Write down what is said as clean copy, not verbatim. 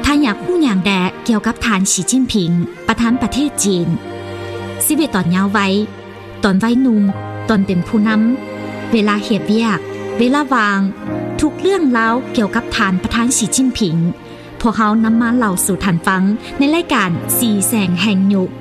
ท่านอยากฮู้หยังแดเกี่ยวกับท่านสีจิ้นผิงประธานประเทศจีนชีวิตตอนยาวไว้ตอนวัยหนุ่มตอนเป็นผู้นำเวลาเฮ็ดเวียกเวลาวางทุกเรื่องราวเกี่ยวกับท่านประธานสีจิ้นผิงพวกเขานำมาเล่าสู่ท่านฟังในรายการสีแสงแห่งยุค